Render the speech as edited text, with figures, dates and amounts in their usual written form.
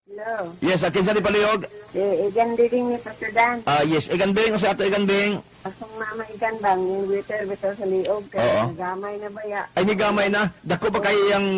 Hello. Yes, akin sa di paliog. Igan din ni Pasudan. Yes, iganding sa ato iganding. Asong mama igan bang yung waiter bitaw sa liog. Oo. Kaya gamay na ba ya? Ay ni gamay na. Dako pa kay yang